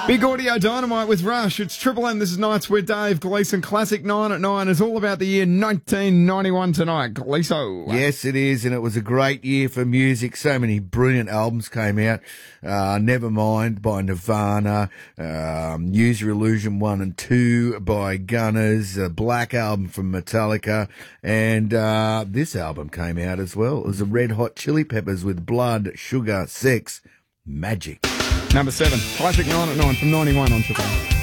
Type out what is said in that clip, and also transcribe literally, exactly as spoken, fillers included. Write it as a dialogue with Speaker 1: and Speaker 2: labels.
Speaker 1: Big Audio Dynamite with Rush. It's Triple M. This is Nights with Dave Gleeson. Classic nine at nine is all about the year nineteen ninety-one tonight. Gleeso.
Speaker 2: Yes, it is, and it was a great year for music. So many brilliant albums came out. Uh, Nevermind by Nirvana, um, Use Your Illusion one and two by Gunners, a Black Album from Metallica, and uh, this album came out as well. It was the Red Hot Chili Peppers with Blood, Sugar, Sex, Magic.
Speaker 1: Number seven. Classic nine at nine from ninety-one on Triple M.